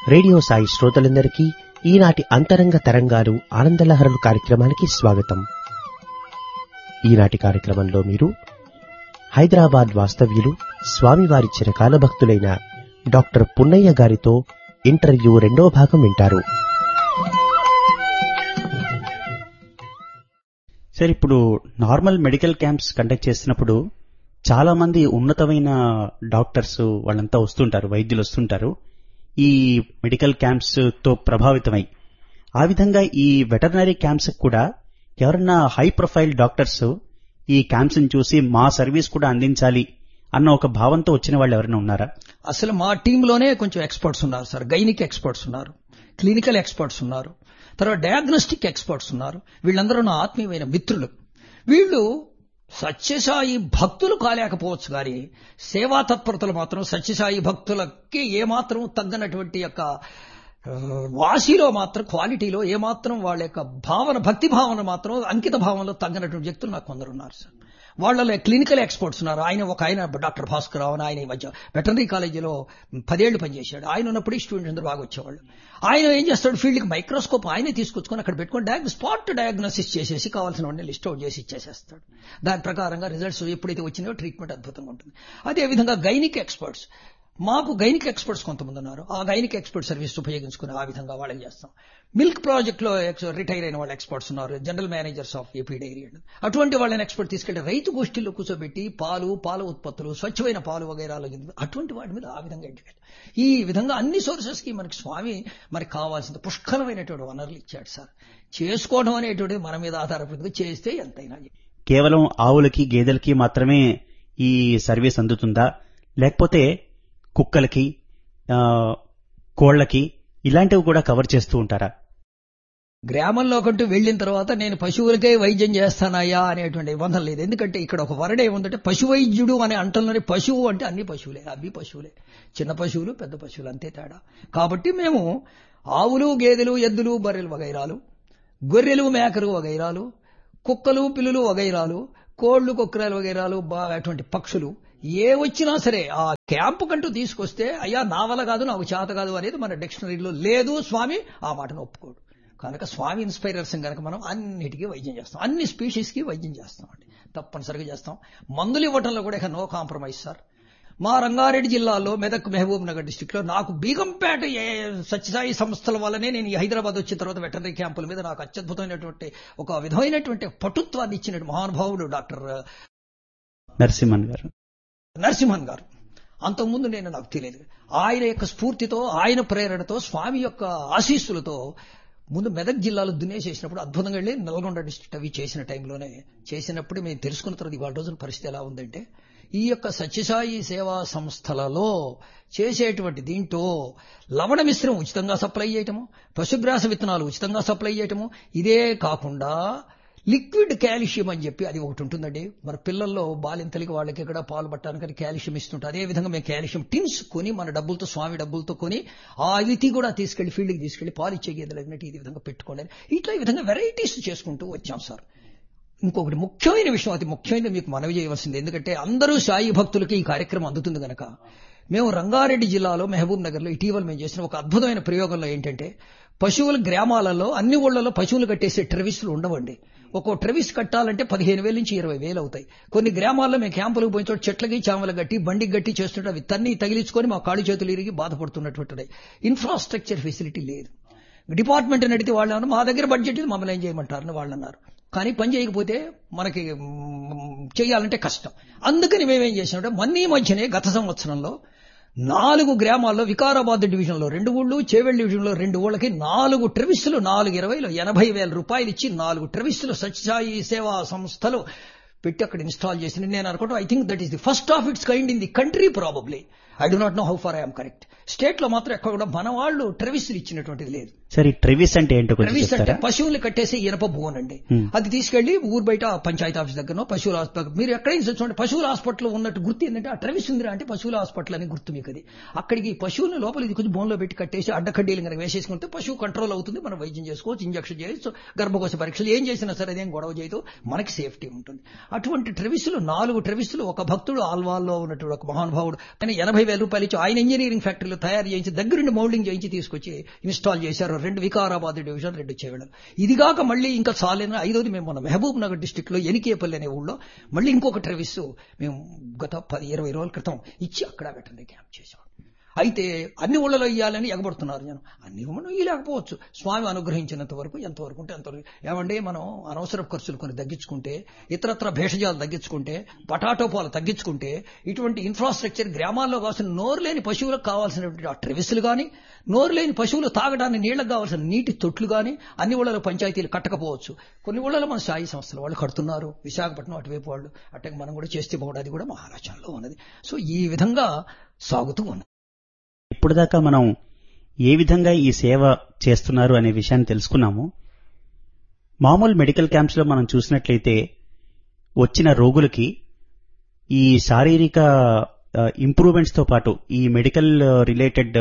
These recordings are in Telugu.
రేడియో సాయి శ్రోతలందరికీ ఈనాటి అంతరంగ తరంగాలు ఆనందలహరులు కార్యక్రమానికి స్వాగతం. ఈనాటి కార్యక్రమంలో మీరు హైదరాబాద్ వాస్తవ్యులు స్వామివారి చిరకాల భక్తులైన డాక్టర్ పున్నయ్య గారితో ఇంటర్వ్యూ 2వ భాగం వింటారు. సార్, ఇప్పుడు నార్మల్ మెడికల్ క్యాంప్స్ కండక్ట్ చేసినప్పుడు చాలా మంది ఉన్నతమైన డాక్టర్స్ వాళ్ళంతా వస్తుంటారు, వైద్యులు వస్తుంటారు ఈ మెడికల్ క్యాంప్స్ తో ప్రభావితమై. ఆ విధంగా ఈ వెటర్నరీ క్యాంప్స్ కూడా ఎవరన్నా హై ప్రొఫైల్ డాక్టర్స్ ఈ క్యాంప్స్ ని చూసి మా సర్వీస్ కూడా అందించాలి అన్న ఒక భావంతో వచ్చిన వాళ్ళు ఎవరైనా ఉన్నారా? అసలు మా టీంలోనే కొంచెం ఎక్స్పర్ట్స్ ఉన్నారు సార్. గైనిక్ ఎక్స్పర్ట్స్ ఉన్నారు, క్లినికల్ ఎక్స్పర్ట్స్ ఉన్నారు, తర్వాత డయాగ్నోస్టిక్ ఎక్స్పర్ట్స్ ఉన్నారు. వీళ్ళందరూ నా ఆత్మీయమైన మిత్రులు. వీళ్ళు సత్యసాయి భక్తులు కాలేకపోవచ్చు కానీ సేవా తత్పరతలు మాత్రం సత్యసాయి భక్తులకి ఏమాత్రం తగ్గనటువంటి యొక్క వాసిలో మాత్రం, క్వాలిటీలో ఏమాత్రం వాళ్ళ యొక్క భావన, భక్తి భావన మాత్రం అంకిత భావనలో తగ్గనటువంటి వ్యక్తులు నాకు కొందరు ఉన్నారు సార్. వాళ్ళలో క్లినికల్ ఎక్స్పర్ట్స్ ఉన్నారు. ఆయన డాక్టర్ భాస్కర్ రావు అని, ఆయన ఈ మధ్య వెటర్నరీ కాలేజీలో 10 ఏళ్లు పనిచేశాడు. ఆయన ఉన్నప్పుడు స్టూడెంట్స్ అందరూ బాగా వచ్చేవాళ్ళు. ఆయన ఏం చేస్తాడు, ఫీల్డ్కి మైక్రోస్కోప్ ఆయనే తీసుకొచ్చుకొని అక్కడ పెట్టుకొని స్పాట్ డయాగ్నోసిస్ చేసేసి కావాల్సిన లిస్ట్ అవుట్ చేసి ఇచ్చేసేస్తాడు. దాని ప్రకారంగా రిజల్ట్స్ ఎప్పుడైతే వచ్చినాయో ట్రీట్మెంట్ అద్భుతంగా ఉంటుంది. అదేవిధంగా గైనిక్ ఎక్స్పర్ట్స్, మాకు గైనిక్ ఎక్స్పర్ట్స్ కొంతమంది ఉన్నారు. ఆ గైనిక్ ఎక్స్పర్ట్ సర్వీస్ ఉపయోగించుకుని ఆ విధంగా వాళ్ళకి చేస్తాం. మిల్క్ ప్రాజెక్ట్ లో రిటైర్ అయిన వాళ్ళ ఎక్స్పర్ట్స్ ఉన్నారు, general managers of AP dairy. అటువంటి వాళ్ళని ఎక్స్పర్ట్ తీసుకెళ్లి రైతు గోష్ఠిలో కూర్చోబెట్టి పాల ఉత్పత్తులు, స్వచ్ఛమైన పాలు వగైరాలు, అటువంటి వాటి మీద ఆ విధంగా ఎడ్యుకేట్. ఈ విధంగా అన్ని సోర్సెస్ కి మనకి స్వామి మనకి కావాల్సిన పుష్కలమైనటువంటి వనరులు ఇచ్చాడు సార్. చేసుకోవడం అనేటువంటిది మన మీద ఆధారపడి చేస్తే ఎంతైనా. కేవలం ఆవులకి గేదెలకి మాత్రమే ఈ సర్వీస్ అందుతుందా, లేకపోతే కుక్కలకి, కోళ్లకి ఇలాంటివి కూడా కవర్ చేస్తూ ఉంటారా? గ్రామంలో కంటూ వెళ్లిన తర్వాత నేను పశువులకే వైద్యం చేస్తానయ్యా అనేటువంటి నిబంధన లేదు. ఎందుకంటే ఇక్కడ ఒక వరడ ఏముందంటే పశు వైద్యుడు అనే అంటంలోనే పశువు అంటే అన్ని పశువులే, అవి పశువులే, చిన్న పశువులు పెద్ద పశువులు అంతే తేడా. కాబట్టి మేము ఆవులు, గేదెలు, ఎద్దులు, బర్రెలు వగైరాలు, గొర్రెలు, మేకలు వగైరాలు, కుక్కలు, పిల్లులు వగైరాలు, కోళ్లు, కొక్కరాలు వగైరాలు, అటువంటి పక్షులు ఏ వచ్చినా సరే ఆ క్యాంపు కంటూ తీసుకొస్తే అయ్యా నా వల్ల కాదు, నాకు చేత కాదు అనేది మన డిక్షనరీలో లేదు. స్వామి ఆ మాటను ఒప్పుకోడు. కనుక స్వామి ఇన్స్పైరర్స్ కనుక మనం అన్నిటికీ వైద్యం చేస్తాం, అన్ని స్పీషీస్ కి వైద్యం చేస్తాం అండి, తప్పనిసరిగా చేస్తాం. మందులు ఇవ్వటంలో కూడా ఇక నో కాంప్రమైజ్ సార్. మా రంగారెడ్డి జిల్లాలో మెదక్, మహబూబ్ నగర్ డిస్టిక్ లో నాకు బీగంపేట సత్యసాయి సంస్థల వల్లనే నేను ఈ హైదరాబాద్ వచ్చిన తర్వాత వెటర్నరీ క్యాంపుల మీద నాకు అత్యద్భుతమైనటువంటి ఒక విధమైనటువంటి పటుత్వాన్ని ఇచ్చిన మహానుభావుడు డాక్టర్ నరసింహన్ గారు. అంతకుముందు నాకు తెలియదు. ఆయన యొక్క స్ఫూర్తితో, ఆయన ప్రేరణతో, స్వామి యొక్క ఆశీస్సులతో ముందు మెదక్ జిల్లాలో దున్నేసేసినప్పుడు అద్భుతంగా వెళ్ళి నల్గొండ డిస్ట్రిక్ట్ అవి చేసిన టైంలోనే చేసినప్పుడు మేము తెలుసుకున్న తర్వాత ఇవాళ రోజున పరిస్థితి ఎలా ఉందంటే ఈ యొక్క సత్యసాయి సేవా సంస్థలలో చేసేటువంటి దీంట్లో లవణ మిశ్రమం ఉచితంగా సప్లై చేయటము, పశుగ్రాస విత్తనాలు ఉచితంగా సప్లై చేయటము, ఇదే కాకుండా లిక్విడ్ కాల్షియం అని చెప్పి అది ఒకటి ఉంటుందండి. మన పిల్లల్లో బాలింతలకి వాళ్ళకి ఎక్కడ పాలు పట్టడానికి కాల్షియం ఇస్తుంటారు. అదేవిధంగా మేము కాల్షియం టిన్స్ కొని మన డబ్బులతో, స్వామి డబ్బులతో కొని ఆ అవితి కూడా తీసుకెళ్లి ఫీల్డ్కి తీసుకెళ్లి పాలు ఇచ్చే గేదెలు అన్నట్టు ఈ విధంగా పెట్టుకోండి. ఇట్లా ఈ విధంగా వెరైటీస్ చేసుకుంటూ వచ్చాం సార్. ఇంకొకటి ముఖ్యమైన విషయం, అతి ముఖ్యమైనది మీకు మనవి చేయవలసింది, ఎందుకంటే అందరూ సాయి భక్తులకి ఈ కార్యక్రమం అందుతుంది కనుక మేము రంగారెడ్డి జిల్లాలో మహబూబ్ నగర్ లో ఇటీవల మేము చేసిన ఒక అద్భుతమైన ప్రయోగంలో ఏంటంటే పశువుల గ్రామాలలో అన్ని ఊళ్ళలో పశువులు కట్టేసే ట్రెవిస్లు ఉండవండి. ఒక్కో ట్రెవిస్ కట్టాలంటే 15,000 నుంచి 20,000 అవుతాయి. కొన్ని గ్రామాల్లో మేము క్యాంపులకు పోయిన చోట చెట్లకి చామలు గట్టి బండికి గట్టి చేస్తుంటే అవి తన్ని తగిలించుకొని మా కాళ్ళు చేతులు ఇరిగి బాధపడుతున్నటువంటి ఇన్ఫ్రాస్ట్రక్చర్ ఫెసిలిటీ లేదు. డిపార్ట్మెంట్ అని అడిగితే వాళ్ళు మా దగ్గర బడ్జెట్ ఇది, మమ్మల్ని ఏం చేయమంటారని వాళ్ళు అన్నారు. కానీ పని చేయకపోతే మనకి చేయాలంటే కష్టం. అందుకని మేమేం చేసినామంటే మొన్న మధ్యనే గత సంవత్సరంలో 4 గ్రామాల్లో వికారాబాద్ డివిజన్ లో 2 ఊళ్ళు, చేవెళ్ల డివిజన్ లో 2 ఊళ్ళకి 4 ట్రెవిస్లు 420 80,000 రూపాయలు ఇచ్చి 4 ట్రెవిస్లు సత్యసాయి సేవా సంస్థలు పెట్టి అక్కడ ఇన్స్టాల్ చేసింది. నేను అనుకుంటా I think that is the first of it's kind in the country probably. I do not know how far I'm correct. State లో మాత్రం ఎక్కడ కూడా మన వాళ్ళు ట్రెవిస్లు ఇచ్చినటువంటిది లేదు. సరే, ట్రెవిస్ అంటే ఏంటో ట్రెవిస్ అంటే పశువులు కట్టేసి ఇనప బోన్ అండి. అది తీసుకెళ్లి ఊరు బయట పంచాయతీ ఆఫీస్ దగ్గర పశువుల హాస్పిటల్, మీరు ఎక్కడైనా చూడండి పశువుల హాస్పిటల్ ఉన్నట్టు గుర్తు ఏంటంటే ఆ ట్రెవిస్ ఉందిరా అంటే పశువుల హాస్పిటల్ అని గుర్తు మీకు. అది అక్కడికి పశువులను లోపల ఇది కొంచెం బోన్లో పెట్టి కట్టేసి అడ్డకడ్డీలు కనుక వేసేసుకుంటే పశువు కంట్రోల్ అవుతుంది, మనం వైద్యం చేసుకోవచ్చు, ఇంజక్షన్ చేయొచ్చు, గర్భకోశ పరీక్షలు ఏం చేసినా సరే అదేం గొడవ చేయదు, మనకి సేఫ్టీ ఉంటుంది. అటువంటి ట్రెవిస్లు 4 ట్రెవిస్లు ఒక భక్తుడు ఆల్వాల్లో ఉన్నటువంటి ఒక మహానుభావుడు ఆయన 40,000 రూపాయలు ఇచ్చి ఆయన ఇంజనీరింగ్ ఫ్యాక్టరీలో తయారు చేయించి దగ్గరుండి మౌల్డింగ్ చేయించి తీసుకొచ్చి ఇన్స్టాల్ చేశారు. 2 వికారాబాద్ డివిజన్, 2 చేవెళ్ళ. ఇదిగాక మళ్ళీ ఇంకా చాలేని 5వది మేము మన మహబూబ్ నగర్ డిస్టిక్ లో ఎనికేపల్లి అనే ఊళ్ళో మళ్ళీ ఇంకొక ట్రెవిస్ మేము గత 10-20 రోజుల క్రితం ఇచ్చి అక్కడ వెటర్నరీ క్యాంప్ చేశాం. అయితే అన్ని ఊళ్ళలో ఇవ్వాలని ఎగబడుతున్నారు జనం. అన్ని మనం ఇవ్వలేకపోవచ్చు. స్వామి అనుగ్రహించినంత వరకు ఎంతవరకు ఉంటే అంతవరకు. ఏమంటే మనం అనవసర ఖర్చులు కొన్ని తగ్గించుకుంటే, ఇతరత్ర భేషజాలు తగ్గించుకుంటే, పటాటో పాలు తగ్గించుకుంటే, ఇటువంటి ఇన్ఫ్రాస్ట్రక్చర్ గ్రామాల్లో కావాల్సిన నోరు లేని పశువులకు కావాల్సినటువంటి ఆ ట్రెవిస్లు కానీ, నోరు లేని పశువులు తాగడానికి నీళ్లకు కావాల్సిన నీటి తొట్లు కానీ అన్ని ఊళ్ళలో పంచాయతీలు కట్టకపోవచ్చు. కొన్ని ఊళ్ళలో మన స్థాయి సంస్థలు వాళ్ళు కడుతున్నారు. విశాఖపట్నం అటువైపు వాళ్ళు అట్టకి మనం కూడా చేస్తే బాగుండదు. అది కూడా మహారాష్ట్రలో ఉన్నది. సో ఈ విధంగా సాగుతూ ఉన్నది. ఇప్పుడు దాకా మనం ఏ విధంగా ఈ సేవ చేస్తున్నారు అనే విషయాన్ని తెలుసుకున్నాము. మామూలు మెడికల్ క్యాంప్స్ లో మనం చూసినట్లయితే వచ్చిన రోగులకి ఈ శారీరక ఇంప్రూవ్మెంట్స్ తో పాటు ఈ మెడికల్ రిలేటెడ్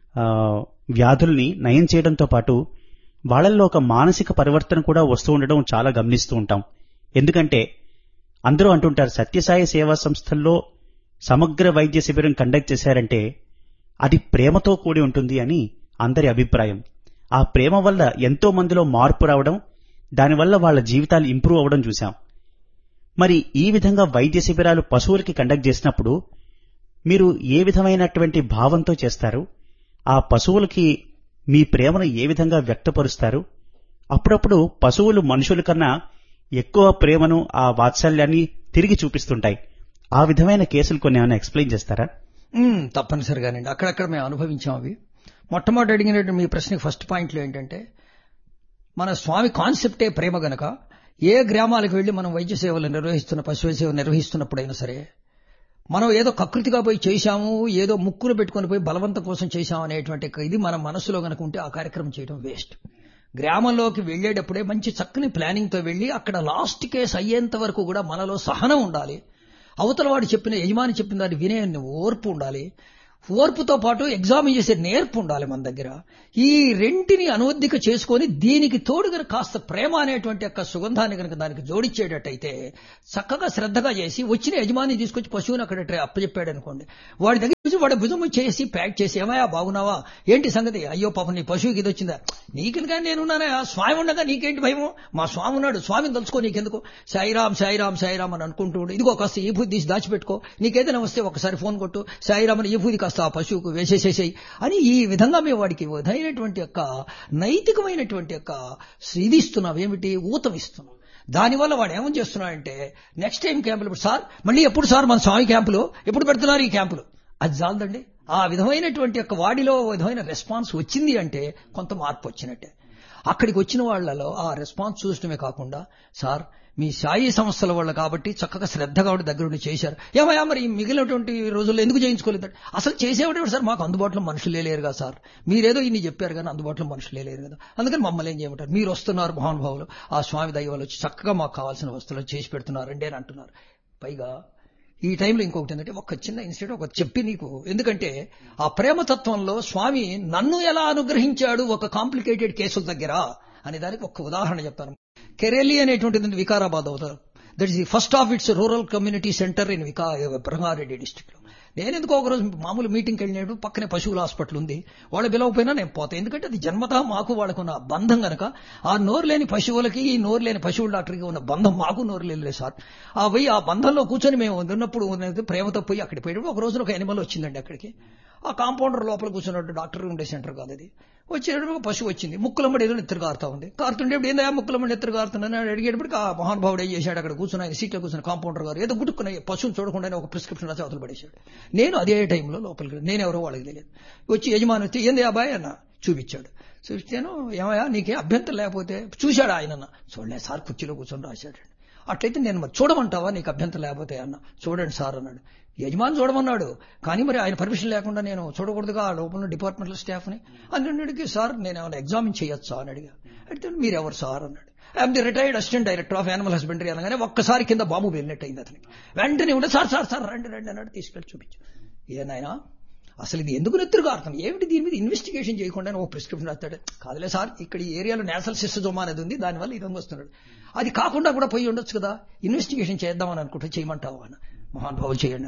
వ్యాధుల్ని నయం చేయడంతో పాటు వాళ్ళల్లో ఒక మానసిక పరివర్తన కూడా వస్తూ ఉండడం చాలా గమనిస్తూ ఉంటాం. ఎందుకంటే అందరూ అంటుంటారు సత్యసాయి సేవా సంస్థల్లో సమగ్ర వైద్య శిబిరం కండక్ట్ చేశారంటే అది ప్రేమతో కూడి ఉంటుంది అని అందరి అభిప్రాయం. ఆ ప్రేమ వల్ల ఎంతో మందిలో మార్పు రావడం, దానివల్ల వాళ్ళ జీవితాలు ఇంప్రూవ్ అవ్వడం చూశాం. మరి ఈ విధంగా వైద్య శిబిరాలు పశువులకి కండక్ట్ చేసినప్పుడు మీరు ఏ విధమైనటువంటి భావంతో చేస్తారు? ఆ పశువులకి మీ ప్రేమను ఏ విధంగా వ్యక్తపరుస్తారు? అప్పుడప్పుడు పశువులు మనుషుల కన్నా ఎక్కువ ప్రేమను, ఆ వాత్సల్యాన్ని తిరిగి చూపిస్తుంటాయి. ఆ విధమైన కేసులు కొన్ని ఏమైనా ఎక్స్ప్లెయిన్ చేస్తారా? తప్పనిసరిగానండి. అక్కడక్కడ మేము అనుభవించాం అవి. మొట్టమొదటి అడిగినట్టు మీ ప్రశ్నకి ఫస్ట్ పాయింట్లో ఏంటంటే, మన స్వామి కాన్సెప్టే ప్రేమ గనక ఏ గ్రామాలకు వెళ్లి మనం వైద్య సేవలు పశువుల సేవ నిర్వహిస్తున్నప్పుడైనా సరే, మనం ఏదో కకృతిగా పోయి చేశాము, ఏదో ముక్కులు పెట్టుకుని పోయి బలవంతం కోసం చేశాము అనేటువంటి ఇది మన మనసులో గనక ఉంటే ఆ కార్యక్రమం చేయడం వేస్ట్. గ్రామంలోకి వెళ్లేటప్పుడే మంచి చక్కని ప్లానింగ్ తో వెళ్లి అక్కడ లాస్ట్ కేసు అయ్యేంత వరకు కూడా మనలో సహనం ఉండాలి. అవతల వాడు చెప్పిన యజమాని చెప్పిన దాన్ని వినే ఓర్పు ఉండాలి. ఓర్పుతో పాటు ఎగ్జామిన్ చేసే నేర్పు ఉండాలి మన దగ్గర. ఈ రెంటిని అనువద్దిక చేసుకొని దీనికి తోడుగా కాస్త ప్రేమ అనేటువంటి యొక్క సుగంధాన్ని కనుక దానికి జోడించేటట్టయితే చక్కగా శ్రద్ధగా చేసి వచ్చిన యజమాని తీసుకొచ్చి పశువుని అక్కడ అప్పచెప్పాడు అనుకోండి, వాడి దగ్గర వాడి భుజము చేసి ప్యాక్ చేసి, ఏమయ్యా బాగున్నావా, ఏంటి సంగతి, అయ్యో పాపం నీ పశువుకి ఇది వచ్చిందా, నీకెందుకని నేనున్నానా, స్వామి ఉండగా నీకేంటి భయము, మా స్వామి ఉన్నాడు, స్వామిని తలుచుకో, నీకెందుకు, సాయిరాం సాయిరాం సాయిరాం అని అనుకుంటూ ఉండు, ఇదిగో కాస్త ఈ భూతి తీసి దాచిపెట్టుకో, నీకేదైనా వస్తే ఒకసారి ఫోన్ కొట్టు, సాయిరాం అని ఈ భూతి కాస్త ఆ పశువుకు వేసేసేసేయి అని ఈ విధంగా మేము వాడికి విధమైనటువంటి యొక్క నైతికమైనటువంటి యొక్క ఇది ఇస్తున్నాం. ఏమిటి, ఊతం ఇస్తున్నాం. దానివల్ల వాడు ఏమని చేస్తున్నాడంటే నెక్స్ట్ టైం క్యాంపులు, సార్ మళ్ళీ ఎప్పుడు సార్ మన స్వామి క్యాంపులు ఎప్పుడు పెడుతున్నారు ఈ క్యాంపులు, అది చాలదండి. ఆ విధమైనటువంటి యొక్క వాడిలో విధమైన రెస్పాన్స్ వచ్చింది అంటే కొంత మార్పు వచ్చినట్టే. అక్కడికి వచ్చిన వాళ్లలో ఆ రెస్పాన్స్ చూడటమే కాకుండా, సార్ మీ సాయి సంస్థల వల్ల కాబట్టి చక్కగా శ్రద్ధగా దగ్గరుండి చేశారు, ఏమయ్యా మరి మిగిలినటువంటి రోజుల్లో ఎందుకు చేయించుకోలేదు, అసలు చేసేవాడు సార్ మాకు అందుబాటులో మనుషులే లేరు కదా సార్, మీరేదో ఇన్ని చెప్పారు కానీ అందుబాటులో మనుషులే లేరు కదా, అందుకని మమ్మల్ని ఏం చేయమంటారు, మీరు వస్తున్నారు మహానుభావులు, ఆ స్వామి దయ వల్ల వచ్చి చక్కగా మాకు కావాల్సిన వస్తువులు చేసి పెడుతున్నారండి అని అంటున్నారు. పైగా ఈ టైంలో ఇంకొకటి ఏంటంటే, ఒక చిన్న ఇన్సిడెంట్ ఒక చెప్పి నీకు, ఎందుకంటే ఆ ప్రేమతత్వంలో స్వామి నన్ను ఎలా అనుగ్రహించాడు ఒక కాంప్లికేటెడ్ కేసుల దగ్గర అనే దానికి ఒక ఉదాహరణ చెప్తాను. కెరేలి అనేటువంటిది వికారాబాద్ అవుతారు. That is the first of it's rural community centre in Rangareddy district లో. నేను ఎందుకో ఒకరోజు మామూలు మీటింగ్కి వెళ్ళినాడు, పక్కనే పశువుల హాస్పిటల్ ఉంది, వాళ్ళు పిలవకపోయినా నేను పోతాను, ఎందుకంటే అది జన్మతः మాకు వాళ్ళకున్న బంధం గనక. ఆ నోరు లేని పశువులకి ఈ నోరు లేని పశువుల డాక్టర్కి ఉన్న బంధం మాకు నోరు లేదు సార్. ఆ పోయి ఆ బంధంలో కూర్చొని మేము ఉన్నప్పుడు ప్రేమతో పోయి అక్కడికి పోయేటప్పుడు ఒక రోజున ఒక ఎనిమల్ వచ్చిందండి అక్కడికి. ఆ కాంపౌండర్ లోపల కూర్చున్నట్టు డాక్టర్ ఉండే సెంటర్ కాదు అది. వచ్చేటప్పుడు పశువు వచ్చింది, ముక్కులమ్మడి ఏదో నెత్తురు కారుతా ఉంది. కారుతుండేప్పుడు ఏందా ముక్కులమ్మడి నెత్తురు కారుతుందని అడిగేటప్పుడు ఆ మహానుభావుడు ఏం చేశాడు, అక్కడ కూర్చుని ఆయన సీట్లో కూర్చుని కాంపౌండర్ గారు ఏదో గుట్టుకున్న పశువుని చూడకుండానే ఒక ప్రిస్క్రిప్షన్ రాసి అవతలు పడేశాడు. నేను అదే టైంలో లోపలికి, నేనెవరో వాళ్ళకి తెలియదు, వచ్చి యజమాని వచ్చి ఏంది అబ్బాయి అన్న చూపించాడు. చూపిస్తాను, ఏమయ్యా నీకే అభ్యంతరం లేకపోతే, చూశాడు ఆయన, చూడలే సార్ కుర్చీలో కూర్చొని రాశాడు. అట్లయితే నేను మరి చూడమంటావా నీకు అభ్యంతరం లేకపోతే అన్న, చూడండి సార్ అన్నాడు. యజమాని చూడమన్నాడు, కానీ మరి ఆయన పర్మిషన్ లేకుండా నేను చూడకూడదుగా ఆ లోపల డిపార్ట్మెంటల్ స్టాఫ్ని. అందుకే సార్ నేను ఏమైనా ఎగ్జామిన్ చేయొచ్చా అని అడిగా. అడిగితే మీరెవరు సార్ అన్నాడు. I'm the retired assistant director of animal husbandry అనగానే ఒక్కసారి కింద బాంబు వెళ్ళినట్టు అయింది అతనికి. వెంటనే ఉండే సార్ సార్ సార్ రండి రండి అన్నాడు. తీసుకెళ్ళి చూపించు. ఏనాయనా అసలు ఇది ఎందుకు నెత్తురుగా అర్థం ఏమిటి, దీని మీద ఇన్వెస్టిగేషన్ చేయకుండా ఓ ప్రిస్క్రిప్షన్ రాస్తాడు. కాదులే సార్, ఇక్కడ ఈ ఏరియాలో నేషనల్ సిస్టజోమా అనేది ఉంది, దానివల్ల ఇది వస్తున్నాడు, అది కాకుండా కూడా పోయి ఉండొచ్చు కదా, ఇన్వెస్టిగేషన్ చేద్దామని అనుకుంటే చేయమంటావా అన్న. మహానుభావులు చేయండి అన్నాడు.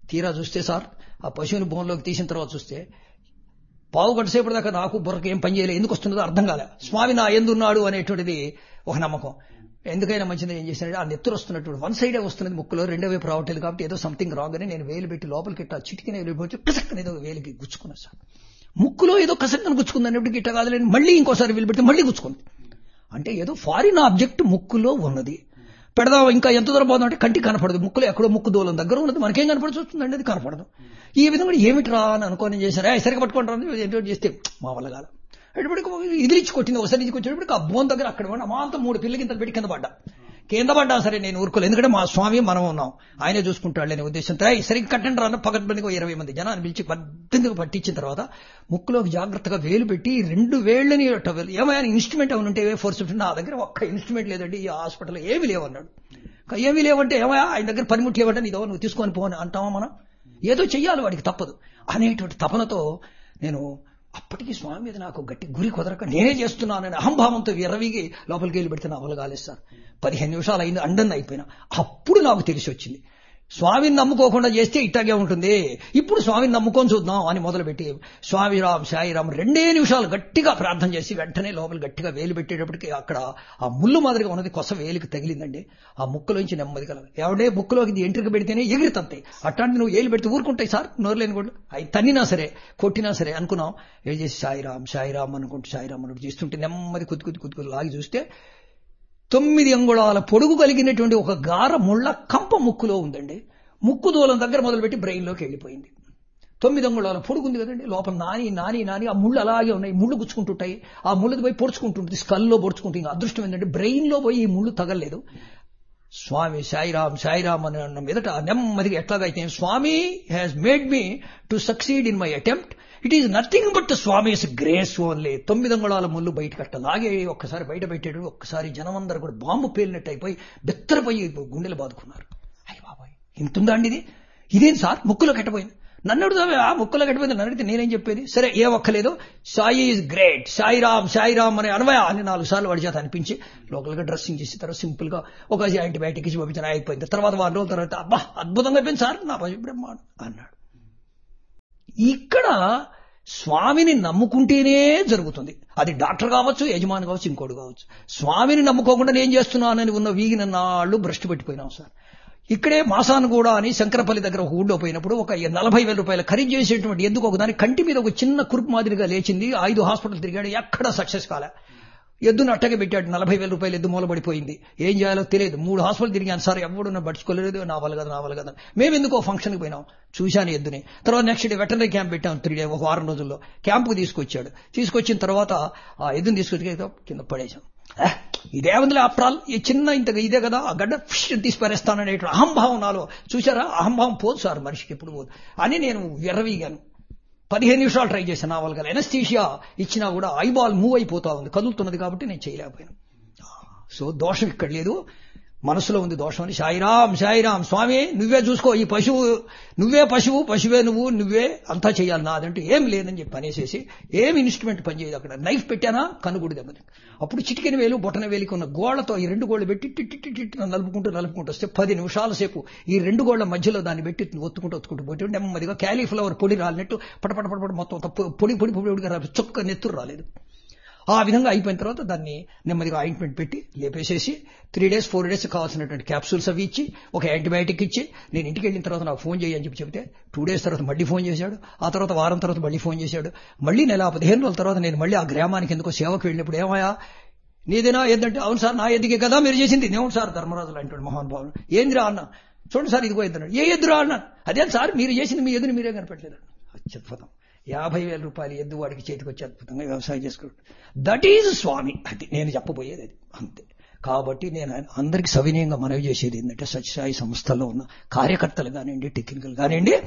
తీరా చూస్తే సార్ ఆ పశువుని బోన్లోకి తీసిన తర్వాత చూస్తే పావు గంట సేపటి దాకా నాకు బుర్రకి ఏం పని చేయలేదు. ఎందుకు వస్తున్నదో అర్థం కాలే. స్వామి నా ఎందున్నాడు అనేటువంటిది ఒక నమ్మకం. ఎందుకైనా మంచిది ఏం చేశానంటే ఆ నెత్తురు వస్తున్నట్టు వన్ సైడే వస్తున్నది ముక్కులో, రెండో వైపు రావట్లేదు కాబట్టి ఏదో సంథింగ్ రాంగ్ అని నేను వేలు పెట్టి లోపలికి ఇట్లా చిటికిన వెళ్ళిపోయి కసక్కన ఏదో వేలికి గుచ్చుకున్నా సార్. ముక్కులో ఏదో కసక్కన గుచ్చుకుందన్నప్పటికీ ఇట్ట కాదులేని మళ్ళీ ఇంకోసారి వేలు పెడితే మళ్ళీ గుచ్చుకుంది. అంటే ఏదో ఫారిన్ ఆబ్జెక్ట్ ముక్కులో ఉన్నది. పెడదాం ఇంకా ఎంత దూరం పోదాం అంటే కంటికి కనపడదు. ముక్కులో ఎక్కడో ముక్కు దూలం దగ్గర ఉన్నది, మనకేం కనపడి చూస్తుందండి, అది కనపడదు. ఈ విధంగా ఏమిట్రా అని అనుకోని చేశారు. సరిగ్గా పట్టుకుంటారు ఏంటో చేస్తే మా వల్ల కాదు. అటుపడికి ఇదిలిచ్చి కొట్టింది. ఒకసారి నుంచి వచ్చేటప్పటికి ఆ బోన్ దగ్గర అక్కడ అమాంతం 3 పిల్లకి ఇంత పెట్టి కింద పడ్డా సరే నేను ఊరుకోలేదు. ఎందుకంటే మా స్వామి మనం ఉన్నాం, ఆయనే చూసుకుంటాడు అనే ఉద్దేశంతో సరిగ్గా కట్టండి రాన్న పగటిబందిగా 20 మంది జనాన్ని పిలిచి పద్దెందుకు పట్టించిన తర్వాత ముక్కులోకి జాగ్రత్తగా వేలు పెట్టి 2 వేళ్లని ఏమైనా ఇన్స్ట్రుమెంట్ ఏమైనా ఉంటే ఫోర్స్ నా దగ్గర ఒక్క ఇన్స్ట్రుమెంట్ లేదండి, ఈ హాస్పిటల్లో ఏమీ లేవన్నాడు. ఏమీ లేవంటే ఏమయ్యా ఆయన దగ్గర పనిముట్టి ఏమంటే నీదో నువ్వు తీసుకొని పోని అంటావా? మనం ఏదో చెయ్యాలి, వాడికి తప్పదు అనేటువంటి తపనతో నేను అప్పటికి స్వామి మీద నాకు గట్టి గురి కుదరక నేనే చేస్తున్నానని అహంభావంతో విర్రవీగి లోపలికి వెళ్ళి పెడితే నా వల్ల కాలేదు సార్. 15 నిమిషాలు అయింది, అండన్ అయిపోయినా. అప్పుడు నాకు తెలిసి వచ్చింది స్వామిని నమ్ముకోకుండా చేస్తే ఇట్టాగే ఉంటుంది, ఇప్పుడు స్వామిని నమ్ముకొని చూద్దాం అని మొదలుపెట్టి స్వామి రామ్ సాయిరామ్ 2 నిమిషాలు గట్టిగా ప్రార్థన చేసి వెంటనే లోపల గట్టిగా వేలు పెట్టేటప్పటికి అక్కడ ఆ ముళ్ళు మాదిరిగా ఉన్నది కొస వేలికి తగిలిందండి. ఆ ముక్కులోంచి నెమ్మది కలదు. ఎవడే ముక్కులోకి ఎంట్రిక పెడితేనే ఎగిరితంతాయి, అట్లాంటి నువ్వు వేలు పెడితే ఊరుకుంటాయి సార్, నోరులేని కూడా అవి తన్నినా సరే కొట్టినా సరే అనుకున్నాం. ఏం చేసి సాయిరామ్ సాయిరామ్ అనుకుంటూ సాయిరామ్ అనుకుంటూ చేస్తుంటే నెమ్మది కొద్ది లాగి చూస్తే 9 అంగుళాల పొడుగు కలిగినటువంటి ఒక గార ముళ్ళ కంప ముక్కులో ఉందండి. ముక్కు దూలం దగ్గర మొదలుపెట్టి బ్రెయిన్లోకి వెళ్ళిపోయింది. 9 అంగుళాల పొడుగు ఉంది కదండి, లోపల నాని ఆ ముళ్ళు అలాగే ఉన్నాయి. ముళ్ళు గుచ్చుకుంటుంటాయి, ఆ ముళ్ళది పోయి పొడుచుకుంటుంటుంది, స్కల్లో పొడుచుకుంటుంది. ఇంకా అదృష్టం ఏంటంటే బ్రెయిన్లో పోయి ఈ ముళ్ళు తగలలేదు. స్వామి సాయిరామ్ సాయిరామ్ అని అన్న మీదట నెమ్మదిగా ఎట్లాగైతే స్వామి has made me to succeed in my attempt, it is nothing but Swami's grace only. 9 అంగుళాల ముళ్ళు బయటకు అట్ట లాగే ఒక్కసారి బయట పెట్టాడు. ఒక్కసారి జనమందరూ కూడా బాంబు పేలినట్టు అయిపోయి బెత్తరపోయి గుండెలు బాదుకున్నారు. అయ్య బాబాయ్ ఇంతుందా అండి ఇది, ఇదేం సార్ ముక్కులో కట్టపోయింది. నన్ను అడుగుతావే ఆ ముక్కులో కట్టపోయింది, నన్ను అడిగితే నేనేం చెప్పేది? సరే ఏ ఒక్కలేదు, సాయి ఈజ్ గ్రేట్ సాయిరామ్ సాయిరామ్ అని అనవయా అని 4 సార్లు వాడి చేత అనిపించి లోకల్గా డ్రెస్సింగ్ చేసి తర్వాత సింపుల్ గా ఒక యాంటీబయాటిక్ ఇచ్చి పంపించిన అయిపోయింది. తర్వాత 4 రోజుల తర్వాత అబ్బా అద్భుతంగా అయిపోయింది సార్ నా బ్రహ్మాండం అన్నాడు. ఇక్కడ స్వామిని నమ్ముకుంటేనే జరుగుతుంది. అది డాక్టర్ కావచ్చు, యజమాని కావచ్చు, ఇంకోటి కావచ్చు. స్వామిని నమ్ముకోకుండా నేను చేస్తున్నానని ఉన్న వీగిన నాళ్ళు భ్రష్టు పెట్టిపోయినాం సార్. ఇక్కడే మాసానుగూడ అని శంకరపల్లి దగ్గర ఒక ఊళ్ళో పోయినప్పుడు ఒక 40,000 రూపాయలు ఖరీదు చేసేటువంటి ఎందుకు ఒకదాని కంటి మీద ఒక చిన్న కురుపు మాదిరిగా లేచింది. 5 హాస్పిటల్ తిరిగాడు, ఎక్కడా సక్సెస్ కాలే. ఎద్దును అట్టగా పెట్టాడు, 40,000 రూపాయలు ఎద్దు మూలబడిపోయింది. ఏం చేయాలో తెలియదు. 3 హాస్పిటల్ తిరిగాను సార్, ఎవడు పడుచుకోలేదు. నా వల్ల కదా మేము ఎందుకో ఫంక్షన్కి పోయినాం, చూశాను ఎద్దుని. తర్వాత నెక్స్ట్ డే వెటర్నరీ క్యాంప్ పెట్టాం 3 days, ఒక 1 వారం రోజుల్లో క్యాంపుకు తీసుకొచ్చాడు. తీసుకొచ్చిన తర్వాత ఆ ఎద్దుని తీసుకొచ్చి కింద పడేశాం. ఇదేముందిలే ఆప్రాల్ ఈ చిన్న ఇంత ఇదే కదా, ఆ గడ్డ తీసి పారేస్తాననే అహంభావం నాలో. చూసారా అహంభావం పోదు సార్ మనిషికి ఎప్పుడు పోదు అని నేను విర్రవీగాను. 15 నిమిషాలు ట్రై చేశాను. నా వాళ్ళ ఎనస్థీషియా ఇచ్చినా కూడా ఐబాల్ మూవ్ అయిపోతా ఉంది, కదులుతున్నది కాబట్టి నేను చేయలేకపోయాను. సో దోషం ఇక్కడ లేదు, మనసులో ఉంది దోషం అని. సాయిరామ్ సాయిరామ్ స్వామి నువ్వే చూసుకో, ఈ పశువు నువ్వే పశువు, పశువే నువ్వే అంతా చేయాలి నాదంటూ ఏం లేదని చెప్పి అనేసేసి ఏమి ఇన్స్ట్రుమెంట్ పనిచేయదు. అక్కడ నైఫ్ పెట్టానా కనుగుడి దెబ్బతి. అప్పుడు చిటికెన వేలు బొటన వేలికి ఉన్న గోళ్లతో ఈ 2 గోళ్లు పెట్టి టిట్టి నలుపుకుంటూ వస్తే 10 నిమిషాల సేపు ఈ 2 గోళ్ల మధ్యలో దాన్ని పెట్టి ఒత్తుకుంటూ పోతే నెమ్మదిగా క్యాలీఫ్లవర్ పొడి రాలినట్టు పటపట మొత్తం పొడిగా చుక్క నెత్తురు రాలేదు. ఆ విధంగా అయిపోయిన తర్వాత దాన్ని నెమ్మదిగా ఆయింట్మెంట్ పెట్టి లేపేసేసి 3 days 4 days కావాల్సినటువంటి క్యాప్సూల్స్ అవి ఇచ్చి ఒక యాంటీబయాటిక్ ఇచ్చి నేను ఇంటికి వెళ్ళిన తర్వాత నాకు ఫోన్ చేయని చెప్తే 2 days తర్వాత మళ్ళీ ఫోన్ చేశాడు. ఆ తర్వాత వారం తర్వాత మళ్ళీ ఫోన్ చేశాడు. మళ్ళీ నెల 15 రోజుల తర్వాత నేను మళ్ళీ ఆ గ్రామానికి ఎందుకో సేవకు వెళ్ళినప్పుడు ఏమయ్యా నీదేనా ఏదంటే అవును సార్ నా ఎద్దుకే కదా మీరు చేసింది. నేవును సార్ ధర్మరాజులు అంటాడు మోహన్ బాబు. ఏందిరా అన్న చూడండి సార్ ఇదిగో ఎద్దున్నాడు. ఏ ఎద్దురా అన్నాను. అదే సార్ మీరు చేసింది మీ ఎద్దుని మీరే కనిపెట్టలేదు. అత్యద్భుతం. 50,000 రూపాయలు ఎద్దు వాడికి చేతికి వచ్చి అద్భుతంగా వ్యవసాయం చేసుకుంటాడు. దట్ ఈజ్ స్వామి. అది నేను చెప్పబోయేది అది అంతే. కాబట్టి నేను అందరికీ సవినయంగా మనవి చేసేది ఏంటంటే సత్యసాయి సంస్థల్లో ఉన్న కార్యకర్తలు కానివ్వండి, టెక్నికల్ కానివ్వండి,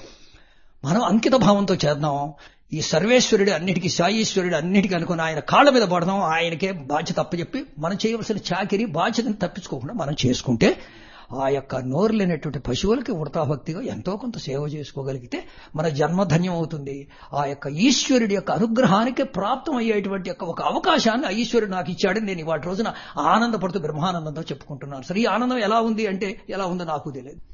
మనం అంకిత భావంతో చేద్దాం. ఈ సర్వేశ్వరుడు అన్నిటికీ సాయీశ్వరుడు అన్నిటికీ అనుకుని ఆయన కాళ్ళ మీద పడదాం. ఆయనకే బాధ్యత అప్పచెప్పి మనం చేయవలసిన చాకిరి బాధ్యతను తప్పించుకోకుండా మనం చేసుకుంటే ఆ యొక్క నోరు లేనటువంటి పశువులకి ఉడతాభక్తిగా ఎంతో కొంత సేవ చేసుకోగలిగితే మన జన్మధన్యం అవుతుంది. ఆ యొక్క ఈశ్వరుడి యొక్క అనుగ్రహానికి ప్రాప్తం అయ్యేటువంటి ఒక అవకాశాన్ని ఆ ఈశ్వరుడు నాకు ఇచ్చాడని నేను ఇవాటి రోజున ఆనందపడుతూ బ్రహ్మానందంతో చెప్పుకుంటున్నాను. సరే ఈ ఆనందం ఎలా ఉంది అంటే ఎలా ఉందో నాకు తెలియదు.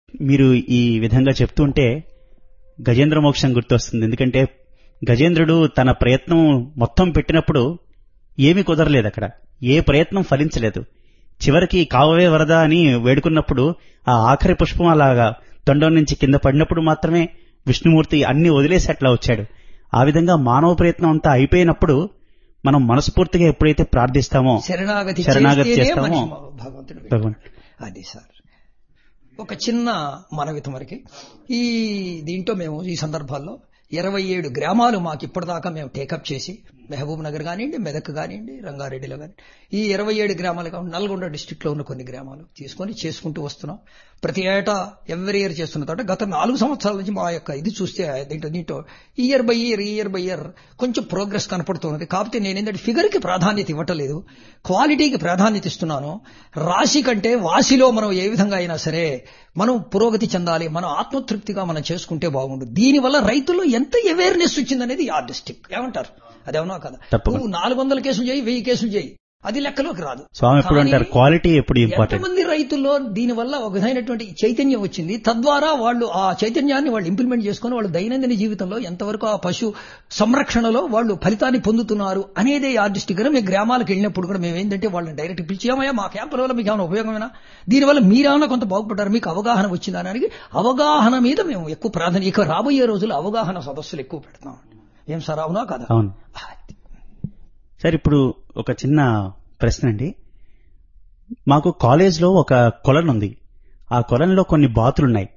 మీరు ఈ విధంగా చెప్తుంటే గజేంద్ర మోక్షం గుర్తొస్తుంది. ఎందుకంటే గజేంద్రుడు తన ప్రయత్నం మొత్తం పెట్టినప్పుడు ఏమీ కుదరలేదు, అక్కడ ఏ ప్రయత్నం ఫలించలేదు. చివరికి కావవే వరద అని వేడుకున్నప్పుడు ఆ ఆఖరి పుష్పం అలాగా తొండం నుంచి కింద పడినప్పుడు మాత్రమే విష్ణుమూర్తి అన్ని వదిలేసి అట్లా వచ్చాడు. ఆ విధంగా మానవ ప్రయత్నం అంతా అయిపోయినప్పుడు మనం మనస్ఫూర్తిగా ఎప్పుడైతే ప్రార్థిస్తామో, శరణాగతి చేస్తామో భగవంతుడు. అది సార్ ఒక చిన్న మనవితం వరకు ఈ దీంట్లో మేము ఈ సందర్భాల్లో 27 గ్రామాలు మాకు ఇప్పటిదాకా మేము టేకప్ చేసి, మహబూబ్ నగర్ కానివ్వండి, మెదక్ కానివ్వండి, రంగారెడ్డిలో కానీ ఈ 27 గ్రామాలు కాకుండా నల్గొండ డిస్టిక్ లో ఉన్న కొన్ని గ్రామాలు తీసుకొని చేసుకుంటూ వస్తున్నాం. ప్రతి ఏటా ఎవ్రీ ఇయర్ చేస్తున్న తర్వాత గత 4 సంవత్సరాల నుంచి మా యొక్క ఇది చూస్తే దీంట్లో ఇయర్ బై ఇయర్ కొంచెం ప్రోగ్రెస్ కనపడుతున్నది. కాకపోతే నేనేంటంటే ఫిగర్ కి ప్రాధాన్యత ఇవ్వటలేదు, క్వాలిటీకి ప్రాధాన్యత ఇస్తున్నాను. రాశి కంటే వాసిలో మనం ఏ విధంగా అయినా సరే మనం పురోగతి చెందాలి, మనం ఆత్మతృప్తిగా మనం చేసుకుంటే బాగుండు. దీనివల్ల రైతుల్లో ఎంత అవేర్నెస్ వచ్చిందనేది ఆ డిస్టిక్ ఏమంటారు, అదేమన్నా కదా. నువ్వు 400 కేసులు చేయి, 1000 కేసులు చేయి, అది లెక్కలోకి రాదు. స్వామి ఎప్పుడు అంటారు క్వాలిటీ ఎప్పుడు ఇంపార్టెంట్. ఎంతమంది రైతుల్లో దీనివల్ల ఒక విధమైనటువంటి చైతన్యం వచ్చింది, తద్వారా వాళ్ళు ఆ చైతన్యాన్ని వాళ్ళు ఇంప్లిమెంట్ చేసుకుని వాళ్ళు దైనందిన జీవితంలో ఎంతవరకు ఆ పశు సంరక్షణలో వాళ్ళు ఫలితాన్ని పొందుతున్నారు అనేదే ఆ డిస్టిక్. మేము గ్రామాలకు వెళ్ళినప్పుడు కూడా మేము ఏంటంటే వాళ్ళని డైరెక్ట్ పిలిచామయ్యా మా క్యాంపుల వల్ల మీకు ఏమైనా ఉపయోగమైనా, దీనివల్ల మీరేమైనా కొంత బాగుపడ్డారు, మీకు అవగాహన వచ్చిందా అని అవగాహన మీద మేము ఎక్కువ ప్రాధాన్యత, ఇక రాబోయే రోజులు అవగాహన సదస్సులు ఎక్కువ పెడతాం. ఏం సార్ అవునా కదా? అవును సార్. ఇప్పుడు ఒక చిన్న ప్రశ్న అండి. మాకు కాలేజ్లో ఒక కొలను ఉంది. ఆ కొలంలో కొన్ని బాతులున్నాయి.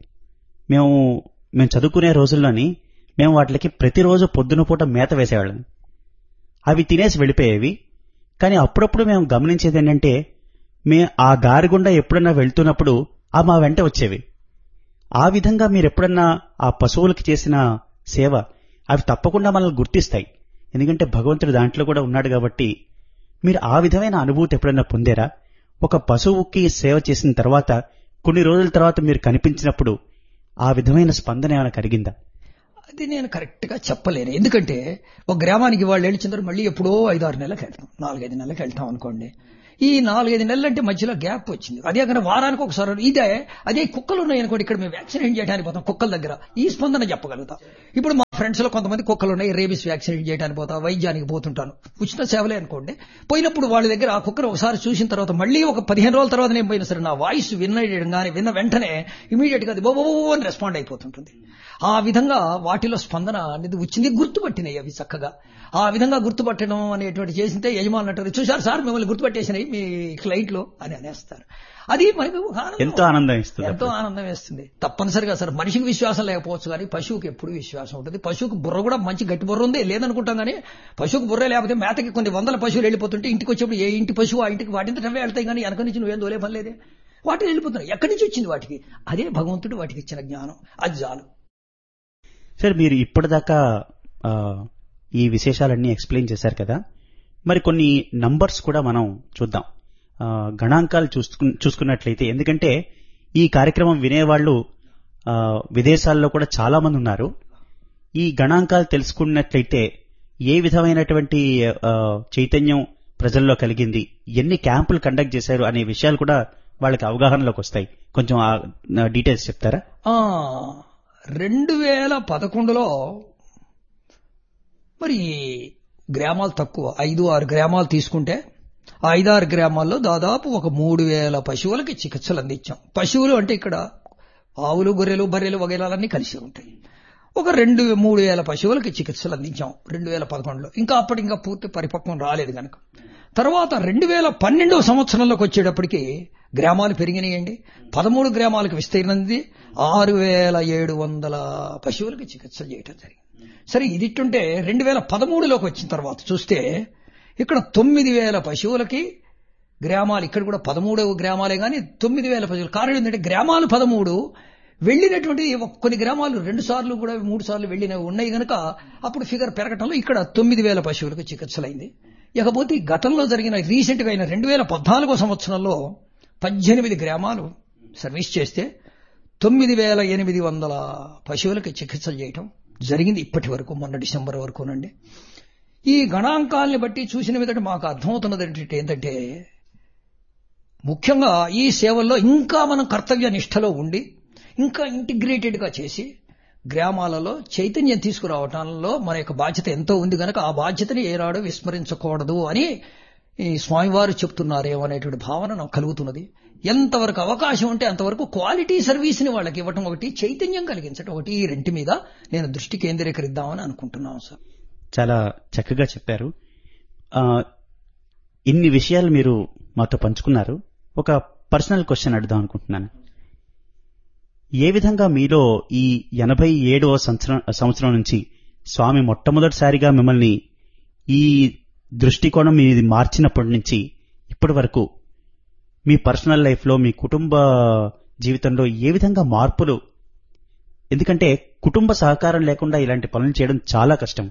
మేము చదువుకునే రోజుల్లోని మేము వాటికి ప్రతిరోజు పొద్దున పూట మేత వేసేవాళ్ళం. అవి తినేసి వెళ్ళిపోయేవి. కానీ అప్పుడప్పుడు మేము గమనించేది ఏంటంటే ఆ దారి గుండా ఎప్పుడన్నా వెళ్తున్నప్పుడు ఆ మా వెంట వచ్చేవి. ఆ విధంగా మీరు ఎప్పుడన్నా ఆ పశువులకి చేసిన సేవ అవి తప్పకుండా మనల్ని గుర్తిస్తాయి. ఎందుకంటే భగవంతుడు దాంట్లో కూడా ఉన్నాడు కాబట్టి. మీరు ఆ విధమైన అనుభూతి ఎప్పుడైనా పొందారా? ఒక పశువుకి సేవ చేసిన తర్వాత కొన్ని రోజుల తర్వాత మీరు కనిపించినప్పుడు ఆ విధమైన స్పందన ఏమైనా కలిగిందా? అది నేను కరెక్ట్ గా చెప్పలేను. ఎందుకంటే ఒక గ్రామానికి వాళ్ళు వెళ్ళిన మళ్ళీ ఎప్పుడో 5-6 నెలలకు వెళ్తాం, 4-5 నెలలకు వెళ్తాం అనుకోండి. ఈ 4-5 నెలలు అంటే మధ్యలో గ్యాప్ వచ్చింది. అదే కన్నా వారానికి ఒకసారి అదే కుక్కలు ఉన్నాయి అనుకోండి, ఇక్కడ మేము వ్యాక్సినేట్ చేయడానికి పోతాం కుక్కల దగ్గర, ఈ స్పందన చెప్పగలుగుతాం. ఇప్పుడు మా ఫ్రెండ్స్ లో కొంతమంది కుక్కలు ఉన్నాయి, రేబీస్ వ్యాక్సినేట్ చేయడానికి పోతా, వైద్యానికి పోతుంటాను, ఉచిత సేవలే అనుకోండి. పోయినప్పుడు వాళ్ళ దగ్గర ఆ కుక్కను ఒకసారి చూసిన తర్వాత మళ్ళీ ఒక 15 రోజుల తర్వాత నేను పోయినా సరే నా వాయిస్ విన్న వెంటనే ఇమీడియట్ గా అది బో అని రెస్పాండ్ అయిపోతుంటుంది. ఆ విధంగా వాటిలో స్పందన అనేది వచ్చింది, గుర్తుపట్టినాయి అవి చక్కగా. ఆ విధంగా గుర్తుపట్టడం అనేటువంటి చేసింటే యజమానులు అంటారు, చూశారు సార్ మిమ్మల్ని గుర్తుపట్టేసినాయి మీ క్లయింట్లు అని అనేస్తారు. అది మనకు ఎంతో ఆనందం ఇస్తుంది, ఎంతో ఆనందం వేస్తుంది. తప్పనిసరిగా సార్ మనిషికి విశ్వాసం లేకపోవచ్చు కానీ పశువుకి ఎప్పుడు విశ్వాసం ఉంటుంది. పశువుకి బుర్ర కూడా మంచి గట్టి బుర్ర ఉంది, లేదనుకుంటాం కానీ పశువుకి బుర్ర లేకపోతే మేతకి కొన్ని 100 పశువులు వెళ్ళిపోతుంటే ఇంటికి వచ్చేప్పుడు ఏ ఇంటి పశువు ఆ ఇంటికి వాటింతవే వెళ్తాయి, కానీ వెనక నుంచి నువ్వేం దోలే పని లేదే, వాటిని వెళ్ళిపోతున్నాయి. ఎక్కడి నుంచి వచ్చింది వాటికి? అదే భగవంతుడు వాటికి ఇచ్చిన జ్ఞానం, అది చాలు. సార్ మీరు ఇప్పటిదాకా ఈ విశేషాలన్నీ ఎక్స్ప్లెయిన్ చేశారు కదా, మరి కొన్ని నంబర్స్ కూడా మనం చూద్దాం. గణాంకాలు చూసుకున్నట్లయితే, ఎందుకంటే ఈ కార్యక్రమం వినేవాళ్ళు విదేశాల్లో కూడా చాలా మంది ఉన్నారు. ఈ గణాంకాలు తెలుసుకున్నట్లయితే ఏ విధమైనటువంటి చైతన్యం ప్రజల్లో కలిగింది, ఎన్ని క్యాంపులు కండక్ట్ చేశారు అనే విషయాలు కూడా వాళ్ళకి అవగాహనలోకి వస్తాయి. కొంచెం డీటెయిల్స్ చెప్తారా? 2011లో మరి గ్రామాలు తక్కువ, 5-6 గ్రామాలు తీసుకుంటే 5-6 గ్రామాల్లో దాదాపు ఒక 3000 పశువులకి చికిత్సలు అందించాం. పశువులు అంటే ఇక్కడ ఆవులు, గొర్రెలు, బర్రెలు వగైరాలన్నీ కలిసి ఉంటాయి. ఒక 2-3 పశువులకి చికిత్సలు అందించాం 2011లో. ఇంకా పూర్తి పరిపక్వం రాలేదు కనుక. తర్వాత 2012 సంవత్సరంలోకి వచ్చేటప్పటికి గ్రామాలు పెరిగినాయండి. 13 గ్రామాలకు విస్తీర్ణంది 6700 పశువులకి చికిత్సలు చేయటం జరిగింది. సరే ఇదిట్టుంటే 2013లోకి వచ్చిన తర్వాత చూస్తే ఇక్కడ 9000 పశువులకి గ్రామాలు, ఇక్కడ కూడా 13 గ్రామాలే కానీ 9000 పశువులు. కారణం ఏంటంటే గ్రామాలు 13 వెళ్ళినటువంటి కొన్ని గ్రామాలు 2 సార్లు కూడా 3 సార్లు వెళ్ళినవి ఉన్నాయి కనుక అప్పుడు ఫిగర్ పెరగటంలో ఇక్కడ 9000 పశువులకు చికిత్సలైంది. ఇకపోతే గతంలో జరిగిన రీసెంట్ గా అయిన 2014 సంవత్సరంలో 18 గ్రామాలు సర్వీస్ చేస్తే 9800 పశువులకి చికిత్సలు చేయటం జరిగింది ఇప్పటి వరకు, మొన్న డిసెంబర్ వరకునండి. ఈ గణాంకాలని బట్టి చూసిన విధంగా మాకు అర్థమవుతున్నది ఏంటంటే ముఖ్యంగా ఈ సేవల్లో ఇంకా మనం కర్తవ్య నిష్ఠలో ఉండి ఇంకా ఇంటిగ్రేటెడ్ గా చేసి గ్రామాలలో చైతన్యం తీసుకురావటంలో మన యొక్క బాధ్యత ఎంతో ఉంది కనుక ఆ బాధ్యతని ఏనాడు విస్మరించకూడదు అని ఈ స్వామివారు చెప్తున్నారేమో అనేటువంటి భావన నాకు కలుగుతున్నది. ఎంతవరకు అవకాశం ఉంటే అంతవరకు క్వాలిటీ సర్వీస్ ని వాళ్ళకి ఇవ్వటం ఒకటి, చైతన్యం కలిగించడం ఒకటి, ఈ రెంటి మీద నేను దృష్టి కేంద్రీకరిద్దామని అనుకుంటున్నాను సార్. చాలా చక్కగా చెప్పారు. ఇన్ని విషయాలు మీరు మాతో పంచుకున్నారు. ఒక పర్సనల్ క్వశ్చన్ అడుగుదాం అనుకుంటున్నాను. ఏ విధంగా మీలో ఈ 87వ సంవత్సరం నుంచి స్వామి మొట్టమొదటిసారిగా మిమ్మల్ని ఈ దృష్టికోణం మీది మార్చినప్పటి నుంచి ఇప్పటి వరకు మీ పర్సనల్ లైఫ్లో, మీ కుటుంబ జీవితంలో ఏ విధంగా మార్పులు, ఎందుకంటే కుటుంబ సహకారం లేకుండా ఇలాంటి పనులు చేయడం చాలా కష్టం.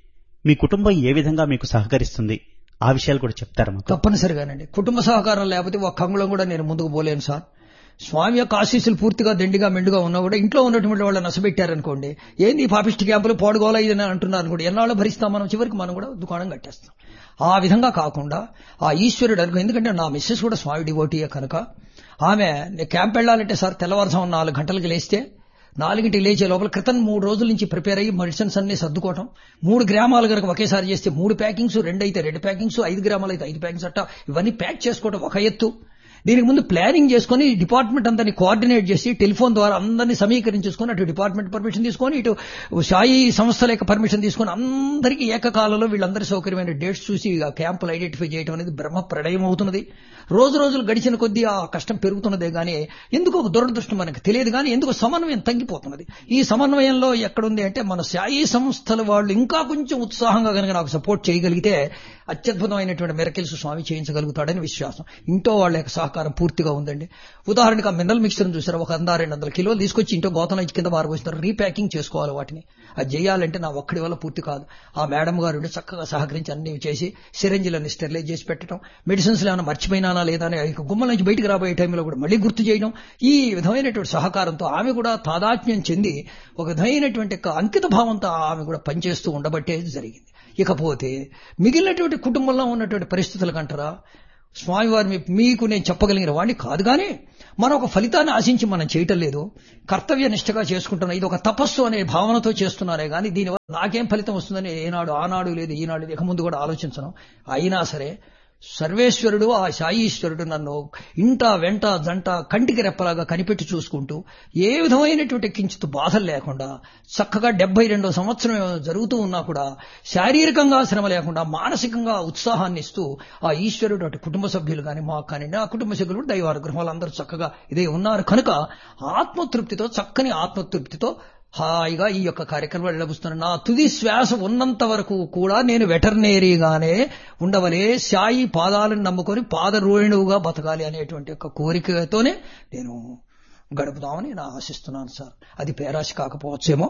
మీ కుటుంబం ఏ విధంగా మీకు సహకరిస్తుంది, ఆ విషయాలు కూడా చెప్తారా మాకు? తప్పనిసరిగానండి. కుటుంబ సహకారం లేకపోతే ఒక్క అంగుళం కూడా నేను ముందుకు పోలేను సార్. స్వామి యొక్క ఆశీస్సులు పూర్తిగా దండిగా మెండుగా ఉన్నా కూడా ఇంట్లో ఉన్నటువంటి వాళ్ళు నసబెట్టారనుకోండి, ఏంది పాపిష్టి క్యాంపులు పాడుకోవాలా ఇదని అంటున్నారు కూడా, ఎన్నాళ్ళు భరిస్తాం మనం, చివరికి మనం కూడా దుకాణం కట్టేస్తాం. ఆ విధంగా కాకుండా ఆ ఈశ్వరుడు అనుకో, ఎందుకంటే నా మిస్సెస్ కూడా స్వామి డివోటీయే కనుక ఆమె క్యాంప్ వెళ్ళాలంటే సార్ తెల్లవారుజాము 4 గంటలకు లేస్తే 4ంటికి లేచే లోపల క్రితం 3 రోజుల నుంచి ప్రిపేర్ అయ్యి మెడిసిన్స్ అన్ని సర్దుకోవటం, 3 గ్రామాలు కనుక ఒకేసారి చేస్తే 3 ప్యాకింగ్స్, 2 అయితే 2 ప్యాకింగ్స్, 5 గ్రామాలు అయితే 5 ప్యాకింగ్స్ అట్ట ఇవన్నీ ప్యాక్ చేసుకోవడం ఒక ఎత్తు. దీనికి ముందు ప్లానింగ్ చేసుకుని డిపార్ట్మెంట్ అందరినీ కోఆర్డినేట్ చేసి టెలిఫోన్ ద్వారా అందరినీ సమీకరించుకొని అటు డిపార్ట్మెంట్ పర్మిషన్ తీసుకొని ఇటు సాయి సంస్థల యొక్క పర్మిషన్ తీసుకొని అందరికీ ఏకకాలంలో వీళ్ళందరి సౌకర్యమైన డేట్స్ చూసి ఆ క్యాంపులు ఐడెంటిఫై చేయడం అనేది బ్రహ్మ ప్రళయం అవుతున్నది. రోజులు గడిచిన కొద్దీ ఆ కష్టం పెరుగుతున్నదే గానీ ఎందుకు ఒక దురదృష్టం మనకు తెలియదు, కానీ ఎందుకు సమన్వయం తగ్గిపోతున్నది. ఈ సమన్వయంలో ఎక్కడుంది అంటే మన సాయి సంస్థల వాళ్ళు ఇంకా కొంచెం ఉత్సాహంగా కనుక నాకు సపోర్ట్ చేయగలిగితే అత్యద్భుతమైనటువంటి మిరకిల్స్ స్వామి చేయించగలుగుతాడని విశ్వాసం. ఇంట్లో వాళ్ళ యొక్క సహకారం పూర్తిగా ఉందండి. ఉదాహరణకు ఆ మినరల్ మిక్చర్ చూసారు, ఒక 200 కిలోలు తీసుకొచ్చి ఇంట్లో గోతంలో కింద మారుకొచ్చినారు, రీప్యాకింగ్ చేసుకోవాలి వాటిని. అది చేయాలంటే నా ఒక్కడి వల్ల పూర్తి కాదు. ఆ మేడం గారు చక్కగా సహకరించి అన్ని చేసి సిరంజిలన్నీ స్టెరిలైజ్ చేసి పెట్టడం, మెడిసిన్స్ ఏమైనా మర్చిపోయినానా లేదా అని గుమ్మల నుంచి బయటికి రాబోయే టైంలో కూడా మళ్ళీ గుర్తు చేయడం, ఈ విధమైనటువంటి సహకారంతో ఆమె కూడా తాదాత్మ్యం చెంది ఒక విధమైనటువంటి అంకిత భావంతో ఆమె కూడా పనిచేస్తూ ఉండబట్టే జరిగింది. ఇకపోతే మిగిలినటువంటి కుటుంబంలో ఉన్నటువంటి పరిస్థితుల కంటారా, స్వామివారు మీకు నేను చెప్పగలిగిన వాడిని కాదు, కానీ మనం ఒక ఫలితాన్ని ఆశించి మనం చేయటం లేదు, కర్తవ్య నిష్ఠగా చేసుకుంటున్నా, ఇది ఒక తపస్సు అనే భావనతో చేస్తున్నారే కానీ దీనివల్ల నాకేం ఫలితం వస్తుందని ఆనాడు లేదు ఈనాడు ఇక ముందు కూడా ఆలోచించను. అయినా సరే సర్వేశ్వరుడు ఆ సాయీశ్వరుడు నన్ను ఇంట వెంట జంట కంటికి రెప్పలాగా కనిపెట్టి చూసుకుంటూ ఏ విధమైనటువంటి కించిత్ బాధలు లేకుండా చక్కగా 72వ సంవత్సరం జరుగుతూ ఉన్నా కూడా శారీరకంగా శ్రమ లేకుండా మానసికంగా ఉత్సాహాన్ని ఇస్తూ ఆ ఈశ్వరుడు అటు కుటుంబ సభ్యులు కానీ మాకు కానీ నా కుటుంబ సభ్యులు దైవానుగ్రహం వాళ్ళందరూ చక్కగా ఇదే ఉన్నారు కనుక ఆత్మతృప్తితో, చక్కని ఆత్మతృప్తితో హాయిగా ఈ యొక్క కార్యక్రమం వెళ్ళబుస్తున్నాను. నా తుది శ్వాస ఉన్నంత వరకు కూడా నేను వెటర్నరీగానే ఉండవలే, సాయి పాదాలను నమ్ముకొని పాదరోహిణువుగా బతకాలి అనేటువంటి ఒక కోరికతోనే నేను గడుపుదామని నేను ఆశిస్తున్నాను సార్. అది పేరాశ కాకపోవచ్చేమో.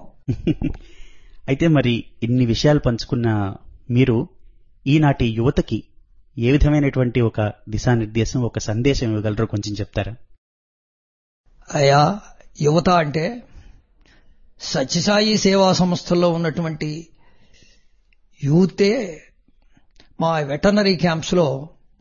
అయితే మరి ఇన్ని విషయాలు పంచుకున్న మీరు ఈనాటి యువతకి ఏ విధమైనటువంటి ఒక దిశానిర్దేశం, ఒక సందేశం ఇవ్వగలరో కొంచెం చెప్తారా? అయ్యా, యువత అంటే సత్యసాయి సేవా సంస్థల్లో ఉన్నటువంటి యూతే మా వెటర్నరీ క్యాంప్స్ లో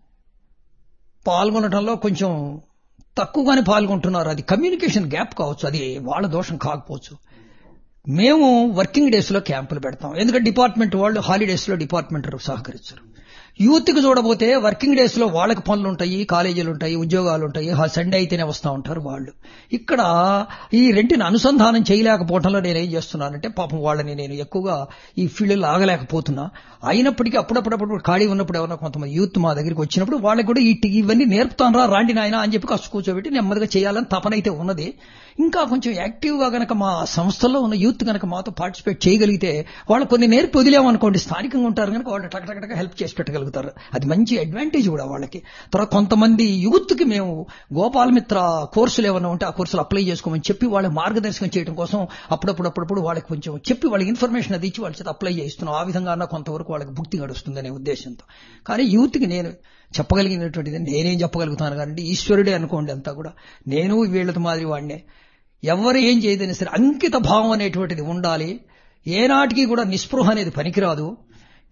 పాల్గొనడంలో కొంచెం తక్కువగానే పాల్గొంటున్నారు. అది కమ్యూనికేషన్ గ్యాప్ కావచ్చు, అది వాళ్ళ దోషం కాకపోవచ్చు. మేము వర్కింగ్ డేస్ లో క్యాంపులు పెడతాం, ఎందుకంటే డిపార్ట్మెంట్ వాళ్ళు హాలిడేస్ లో డిపార్ట్మెంట్ సహకరించరు. యూత్ కి చూడబోతే వర్కింగ్ డేస్ లో వాళ్ళకి పనులు ఉంటాయి, కాలేజీలు ఉంటాయి, ఉద్యోగాలు ఉంటాయి, సండే అయితేనే వస్తూ ఉంటారు వాళ్ళు. ఇక్కడ ఈ రెంటిని అనుసంధానం చేయలేకపోవడంలో నేనేం చేస్తున్నానంటే పాపం వాళ్ళని నేను ఎక్కువగా ఈ ఫీల్డ్లో ఆగలేకపోతున్నా. అయినప్పటికీ అప్పుడప్పుడు ఖాళీ ఉన్నప్పుడు ఎవరైనా కొంతమంది యూత్ మా దగ్గరికి వచ్చినప్పుడు వాళ్ళకి కూడా ఇవన్నీ నేర్పుతాను రాండి నాయన అని చెప్పి కాస్త కూర్చోబెట్టి నెమ్మదిగా చేయాలని తపనైతే ఉన్నది. ఇంకా కొంచెం యాక్టివ్గా గనక మా సంస్థల్లో ఉన్న యూత్ గనక మాతో పార్టిసిపేట్ చేయగలిగితే వాళ్ళు కొన్ని నేర్పి వదిలేమనుకోండి, స్థానికంగా ఉంటారు కనుక వాళ్ళు టకటక హెల్ప్ చేసి పెట్టగలుగుతారు. అది మంచి అడ్వాంటేజ్ కూడా వాళ్ళకి. తర్వాత కొంతమంది యూత్కి మేము గోపాలమిత్ర కోర్సులు ఏమైనా ఉంటే ఆ కోర్సులు అప్లై చేసుకోమని చెప్పి వాళ్ళకి మార్గదర్శకం చేయడం కోసం అప్పుడప్పుడు వాళ్ళకి కొంచెం చెప్పి వాళ్ళకి ఇన్ఫర్మేషన్ అది ఇచ్చి వాళ్ళ చేత అప్లై చేస్తున్నాం. ఆ విధంగా కొంతవరకు వాళ్ళకి భుక్తి గడుస్తుందనే ఉద్దేశంతో. కానీ యూత్కి నేను చెప్పగలిగినటువంటిది నేనేం చెప్పగలుగుతాను కానీ ఈశ్వరుడే అనుకోండి అంతా కూడా. నేను వీళ్ళతో మాదిరి వాడినే. ఎవరు ఏం చేయదని సరే అంకిత భావం అనేటువంటిది ఉండాలి. ఏనాటికి కూడా నిస్పృహ అనేది పనికిరాదు.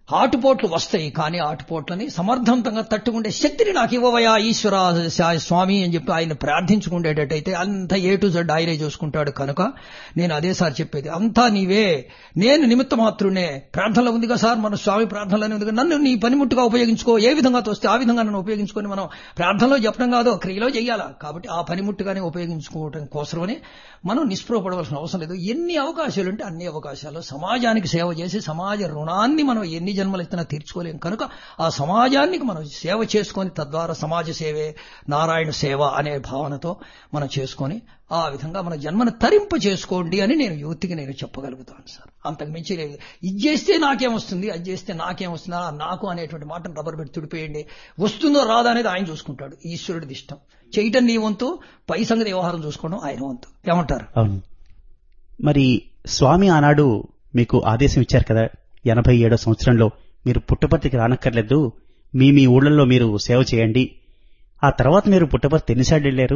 ఆటుపోట్లు వస్తాయి, కానీ ఆటుపోట్లని సమర్థవంతంగా తట్టుకుండే శక్తిని నాకు ఇవ్వవయా ఈశ్వర స్వామి అని చెప్పి ఆయన ప్రార్థించుకుండేటట్టయితే అంత ఏ టు జెడ్ ఆయనే చూసుకుంటాడు. కనుక నేను అదే సార్ చెప్పేది, అంతా నీవే, నేను నిమిత్త మాత్రునే. ప్రార్థనలో ఉందిగా సార్, మన స్వామి ప్రార్థనలోనే ఉందిగా, నన్ను నీ పనిముట్టుగా ఉపయోగించుకో, ఏ విధంగా తోస్తే ఆ విధంగా నన్ను ఉపయోగించుకొని మనం ప్రార్థనలో చెప్పడం కాదు, క్రియలో చెయ్యాలా. కాబట్టి ఆ పనిముట్టుగానే ఉపయోగించుకోవటం కోసమని మనం నిస్పృహపడవలసిన అవసరం లేదు. ఎన్ని అవకాశాలు ఉంటే అన్ని అవకాశాలు సమాజానికి సేవ చేసి సమాజ రుణాన్ని మనం ఎన్ని జన్మలు ఎత్తినా తీర్చుకోలేం. కనుక ఆ సమాజానికి మనం సేవ చేసుకొని తద్వారా సమాజ సేవే నారాయణ సేవ అనే భావనతో మనం చేసుకొని ఆ విధంగా మన జన్మను తరింప చేసుకోండి అని నేను యూత్కి నేను చెప్పగలుగుతాను సార్. అంతకు మించి లేదు. ఇది చేస్తే నాకేమొస్తుంది, అది చేస్తే నాకేమొస్తుందా, నాకు అనేటువంటి మాటను రబ్బర్ పెట్టి తుడిపేయండి. వస్తుందో రాదా అనేది ఆయన చూసుకుంటాడు, ఈశ్వరుడిది ఇష్టం. చేయటం నీ వంతు, పై సంగతి వ్యవహారం చూసుకోవడం ఆయన వంతు. ఏమంటారు? అవును. మరి స్వామి ఆనాడు మీకు ఆదేశం ఇచ్చారు కదా, 87వ సంవత్సరంలో మీరు పుట్టపర్తికి రానక్కర్లేదు, మీ ఊళ్ళల్లో మీరు సేవ చేయండి. ఆ తర్వాత మీరు పుట్టపర్తి ఎన్నిసార్లు వెళ్ళారు?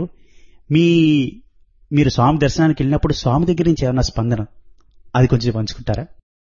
మీరు స్వామి దర్శనానికి వెళ్ళినప్పుడు స్వామి దగ్గర నుంచి ఏమన్నా స్పందన, అది కొంచెం పంచుకుంటారా?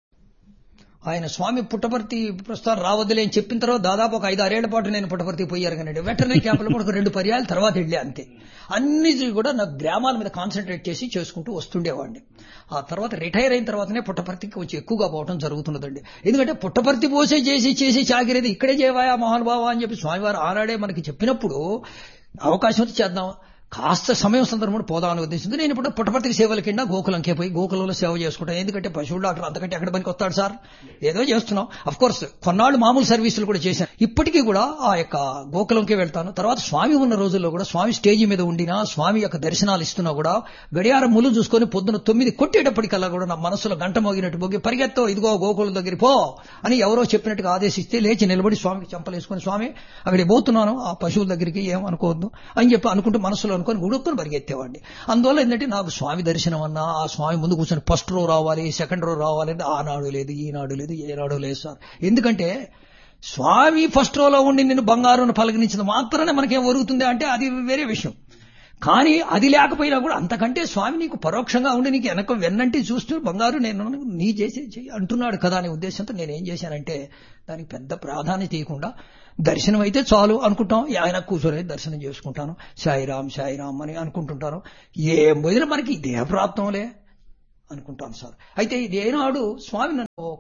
ఆయన స్వామి పుట్టపర్తి ప్రస్తుతం రావద్దులే అని చెప్పిన తర్వాత దాదాపు ఒక 5-6 ఏళ్ల పాటు నేను పుట్టపర్తి పోయారు. కానీ వెటర్నరీ క్యాంపులో కూడా ఒక 2 పర్యాయాల తర్వాత వెళ్ళే, అంతే. అన్ని కూడా నాకు గ్రామాల మీద కాన్సన్ట్రేట్ చేసి చేసుకుంటూ వస్తుండేవాడిని. ఆ తర్వాత రిటైర్ అయిన తర్వాతనే పుట్టపర్తికి కొంచెం ఎక్కువగా పోవడం జరుగుతున్నదండి. ఎందుకంటే పుట్టపర్తి పోసే చేసి చాకిరేది ఇక్కడే చేయవాయా మహానుభావ అని చెప్పి స్వామివారు ఆనాడే మనకి చెప్పినప్పుడు అవకాశం వచ్చి చేద్దాం, కాస్త సమయం సందర్భంలో పోదామని ఉద్దేశించి నేను ఇప్పుడు పుట్టపర్తికి సేవల కింద గోకులంకే పోయి గోకులంలో సేవ చేసుకుంటాను. ఎందుకంటే పశువుల డాక్టర్ అంతకంటే ఎక్కడ పనికి వస్తాడు సార్, ఏదో చేస్తున్నాం. అఫ్ కోర్స్ కొన్నాళ్ళు మామూలు సర్వీసులు కూడా చేశాను. ఇప్పటికీ కూడా ఆ యొక్క గోకులంకే వెళ్తాను. తర్వాత స్వామి ఉన్న రోజుల్లో కూడా స్వామి స్టేజీ మీద ఉండినా, స్వామి యొక్క దర్శనాలు ఇస్తున్నా కూడా గడియారం ముళ్ళు చూసుకొని పొద్దున 9 కొట్టేటప్పటికల్లా కూడా నా మనసులో గంట మోగినట్టు మోగి పరిగెత్తో ఇదిగో గోకులం దగ్గర పో అని ఎవరో చెప్పినట్టుగా ఆదేశిస్తే లేచి నిలబడి స్వామికి చెంపలేసుకొని, స్వామి అక్కడికి పోతున్నాను ఆ పశువుల దగ్గరికి, ఏమనుకోవద్దు అని చెప్పి అనుకుంటూ మనసులో అనుకొని గుడుక్కుని పరిగెత్తేవాడిని. అందువల్ల ఏంటంటే నాకు స్వామి దర్శనం అన్నా, ఆ స్వామి ముందు కూర్చొని ఫస్ట్ రో రావాలి, సెకండ్ రో రావాలి, ఆనాడు లేదు, ఈనాడు లేదు, ఏనాడు లేదు సార్. ఎందుకంటే స్వామి ఫస్ట్ రోలో ఉండి నిన్ను బంగారును పలకరించిన మాత్రమే మనకేం ఒరుగుతుంది అంటే అది వేరే విషయం. కానీ అది లేకపోయినా కూడా అంతకంటే స్వామి నీకు పరోక్షంగా ఉండి నీకు వెన్నంటి చూస్తూ బంగారు నేను నీ చేసి అంటున్నాడు కదా అనే ఉద్దేశంతో నేనేం చేశానంటే దానికి పెద్ద ప్రాధాన్యత ఇవ్వకుండా దర్శనం అయితే చాలు అనుకుంటాం, ఆయన కూర్చొని దర్శనం చేసుకుంటాను, సాయిరామ్ సాయిరామ్ అని అనుకుంటుంటాను. ఏం వదిలే మనకి దేహప్రాప్తంలే అనుకుంటాను సార్. అయితే ఇది ఏనాడు స్వామి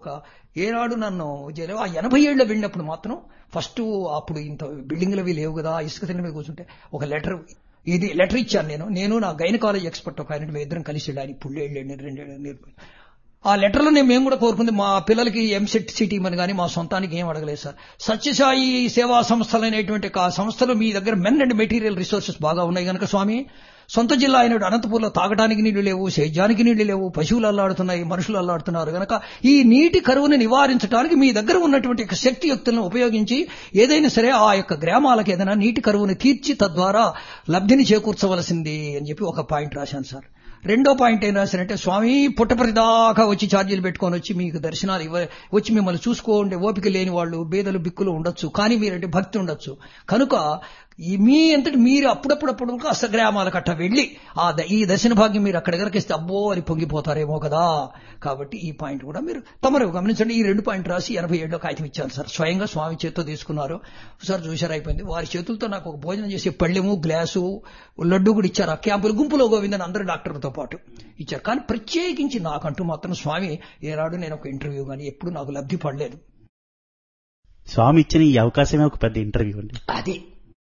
నన్ను ఆ 80 ఏళ్ళు వెళ్ళినప్పుడు మాత్రం ఫస్ట్ అప్పుడు ఇంత బిల్డింగ్లవి లేవు కదా, ఇసుక తిన్న మీద కూర్చుంటే ఒక లెటర్ ఇచ్చాను నేను నా గైనకాలజీ ఎక్స్పర్ట్ ఒక ఆయన, మేము ఇద్దరం కలిసి వెళ్ళాను. ఇప్పుడు 2 ఆ లెటర్లో మేము కూడా కోరుకుంది మా పిల్లలకి ఎంసెట్ సిటీ అని కానీ మా సొంతానికి ఏం అడగలేదు సార్. సత్యసాయి సేవా సంస్థలు అనేటువంటి ఆ సంస్థలు మీ దగ్గర మెన్ అండ్ మెటీరియల్ రిసోర్సెస్ బాగా ఉన్నాయి కనుక స్వామి, సొంత జిల్లా అయిన అనంతపూర్లో తాగడానికి నీళ్లు లేవు, సేద్యానికి నీళ్లు లేవు, పశువులు అల్లాడుతున్నాయి, మనుషులు అల్లాడుతున్నారు కనుక ఈ నీటి కరువుని నివారించడానికి మీ దగ్గర ఉన్నటువంటి శక్తియుక్తులను ఉపయోగించి ఏదైనా సరే ఆ యొక్క గ్రామాలకు ఏదైనా నీటి కరువుని తీర్చి తద్వారా లబ్ధిని చేకూర్చవలసింది అని చెప్పి ఒక పాయింట్ రాశాను సార్. రెండో పాయింట్ ఏం రాశారంటే, స్వామి పుట్టపర్తి దాకా వచ్చి ఛార్జీలు పెట్టుకొని వచ్చి మీకు దర్శనాలు వచ్చి మిమ్మల్ని చూసుకోండి ఓపిక లేని వాళ్ళు బేదలు బిక్కులు ఉండొచ్చు, కానీ మీరంటే భక్తి ఉండొచ్చు కనుక మీ అంతటి మీరు అప్పుడప్పుడు అసగ్రామాలకు అట్ట వెళ్ళి ఈ దర్శన భాగ్యం మీరు అక్కడ గనక ఇస్తే అబ్బో అని పొంగిపోతారేమో కదా. కాబట్టి ఈ పాయింట్ కూడా మీరు తమరు గమనించండి. ఈ 2 పాయింట్ రాసి 87లో కాగితం ఇచ్చాను సార్. స్వయంగా స్వామి చేతితో తీసుకున్నారు సార్, చూశారు, అయిపోయింది. వారి చేతులతో నాకు ఒక భోజనం చేసే పళ్ళెము, గ్లాసు, లడ్డు కూడా ఇచ్చారు. ఆ క్యాంపులు గుంపులో గోవిందని అందరూ డాక్టర్లతో పాటు ఇచ్చారు. కానీ ప్రత్యేకించి నాకంటూ మాత్రం స్వామి ఏనాడు నేను ఒక ఇంటర్వ్యూ కానీ ఎప్పుడు నాకు లబ్ధి పడలేదు. స్వామి ఇచ్చిన ఈ అవకాశమే ఒక పెద్ద ఇంటర్వ్యూ అండి. అది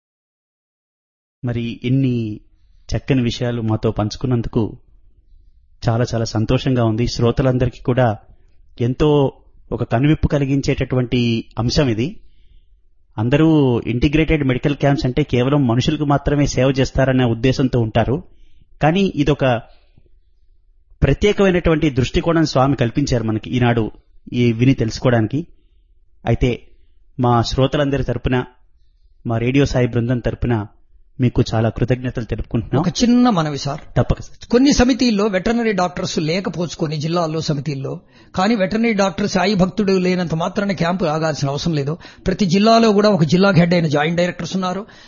మరి ఇన్ని చక్కని విషయాలు మాతో పంచుకున్నందుకు చాలా చాలా సంతోషంగా ఉంది. శ్రోతలందరికీ కూడా ఎంతో ఒక కనువిప్పు కలిగించేటటువంటి అంశం ఇది. అందరూ ఇంటిగ్రేటెడ్ మెడికల్ క్యాంప్స్ అంటే కేవలం మనుషులకు మాత్రమే సేవ చేస్తారనే ఉద్దేశంతో ఉంటారు. కానీ ఇదొక ప్రత్యేకమైనటువంటి దృష్టికోణం స్వామి కల్పించారు మనకి ఈనాడు ఈ విని తెలుసుకోవడానికి. అయితే మా శ్రోతలందరి తరపున, మా రేడియో సాయి బృందం తరపున మీకు చాలా కృతజ్ఞతలు తెలుపుకుంటున్నాం. ఒక చిన్న మనవి సార్, తప్పక సార్. కొన్ని సమితిల్లో వెటర్నరీ డాక్టర్స్ లేకపోవచ్చు, కొన్ని జిల్లాల్లో సమితిల్లో. కానీ వెటర్నరీ డాక్టర్ సాయి భక్తుడు లేనంత మాత్రాన క్యాంపు ఆగాల్సిన అవసరం లేదు. ప్రతి జిల్లాలో కూడా ఒక జిల్లాకి హెడ్ అయిన జాయింట్ డైరెక్టర్స్ ఉన్నారు.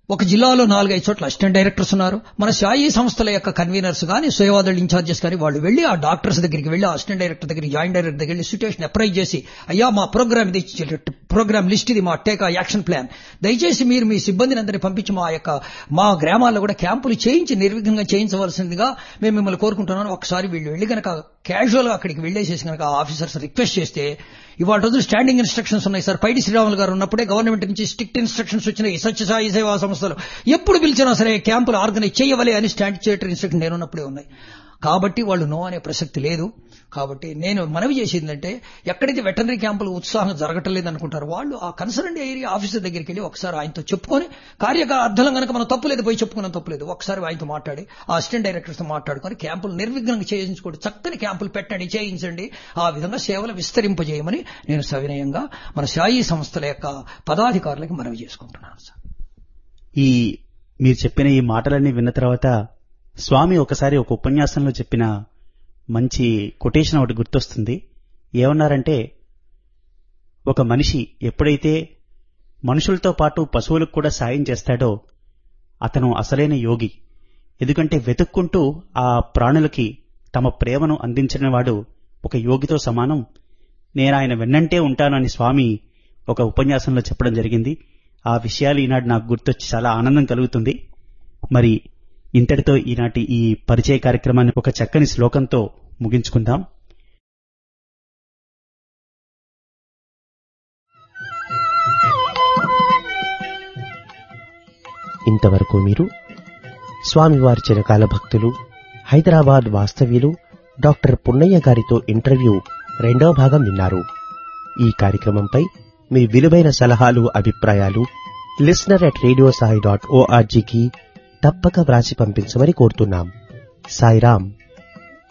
ఒక జిల్లాలో 4-5 చోట్ల అసిస్టెంట్ డైరెక్టర్స్ ఉన్నారు. మన సాయి సంస్థల యొక్క కన్వీనర్స్ కానీ, సేవాదళ ఇన్ఛార్జెస్ కానీ వాళ్ళు వెళ్లి ఆ డాక్టర్స్ దగ్గరికి వెళ్లి, అసిస్టెంట్ డైరెక్టర్ దగ్గరికి, జాయింట్ డైరెక్టర్ దగ్గరికి వెళ్లి సిట్యుయేషన్ అప్రైజ్ చేసి, అయ్యా మా ప్రోగ్రామ్ ఇది, ప్రోగ్రామ్ లిస్ట్ ఇది, మా టేక్ యాక్షన్ ప్లాన్, దయచేసి మీరు మీ సిబ్బందిని అందరినీ పంపించి మా గ్రామాల్లో కూడా క్యాంపులు చేయించి నిర్విఘ్నంగా చేయించవలసిందిగా మేము మిమ్మల్ని కోరుకుంటున్నాను. ఒకసారి వీళ్ళు వెళ్లి కనుక క్యాజువల్ గా అక్కడికి వెళ్లేసేసి కనుక ఆఫీసర్స్ రిక్వెస్ట్ చేస్తే, ఇవాళ రోజులు స్టాండింగ్ ఇన్స్ట్రక్షన్స్ ఉన్నాయి సార్. పైడి శ్రీరాములు గారు ఉన్నప్పుడే గవర్నమెంట్ నుంచి స్ట్రిక్ట్ ఇన్స్ట్రక్షన్స్ వచ్చినాయి. సత్యసాయి సేవా సంస్థలు ఎప్పుడు పిలిచినా సరే క్యాంపులు ఆర్గనైజ్ చేయవలే అని స్టాట్యూటరీ ఇన్స్ట్రక్షన్ నేనున్నప్పుడే ఉన్నాయి. కాబట్టి వాళ్ళు నో అనే ప్రసక్తి లేదు. కాబట్టి నేను మనవి చేసేదంటే, ఎక్కడైతే వెటర్నరీ క్యాంపులు ఉత్సాహం జరగటం లేదనుకుంటారు వాళ్ళు ఆ కన్సర్న్ ఏరియా ఆఫీసర్ దగ్గరికి వెళ్ళి ఒకసారి ఆయనతో చెప్పుకొని, అర్థం కనుక మనం తప్పులేదు, పోయి చెప్పుకున్నాం తప్పులేదు, ఒకసారి ఆయనతో మాట్లాడి, ఆ అసిస్టెంట్ డైరెక్టర్తో మాట్లాడుకొని క్యాంపులు నిర్విఘ్నంగా చేయించుకోండి, చక్కని క్యాంపులు పెట్టండి, చేయించండి, ఆ విధంగా సేవలు విస్తరింపజేయమని నేను సవినయంగా మన సాయి సంస్థల యొక్క పదాధికారులకు మనవి చేసుకుంటున్నాను సార్. మీరు చెప్పిన ఈ మాటలన్నీ విన్న తర్వాత స్వామి ఒకసారి ఒక ఉపన్యాసంలో చెప్పిన మంచి కొటేషన్ ఒకటి గుర్తొస్తుంది. ఏమన్నారంటే, ఒక మనిషి ఎప్పుడైతే మనుషులతో పాటు పశువులకు కూడా సాయం చేస్తాడో అతను అసలైన యోగి. ఎందుకంటే వెతుక్కుంటూ ఆ ప్రాణులకి తమ ప్రేమను అందించిన వాడు ఒక యోగితో సమానం. నేను ఆయన వెన్నంటే ఉంటానని స్వామి ఒక ఉపన్యాసంలో చెప్పడం జరిగింది. ఆ విషయాలు ఈనాడు నాకు గుర్తొచ్చి చాలా ఆనందం కలుగుతుంది. మరి ఇంతటితో ఈనాటి ఈ పరిచయ కార్యక్రమాన్ని ఒక చక్కని శ్లోకంతో ముగించుకుందాం. ఇంతవరకు మీరు స్వామివారి చిరకాల భక్తులు, హైదరాబాద్ వాస్తవ్యులు డాక్టర్ పున్నయ్య గారితో ఇంటర్వ్యూ 2వ భాగం విన్నారు. ఈ కార్యక్రమంపై మీ విలువైన సలహాలు, అభిప్రాయాలు listener@radiosai.org కి తప్పక వ్రాసి పంపించమని కోరుతున్నాం. సాయిరాం.